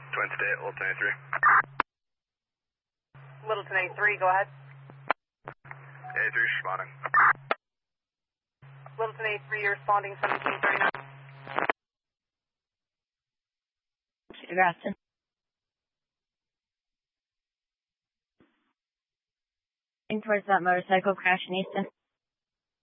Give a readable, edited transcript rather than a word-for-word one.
Twin State, Littleton A3. Littleton A3, go ahead. A3 responding. Littleton A3, you're responding 1739. Grafton. Towards that motorcycle crash in Easton.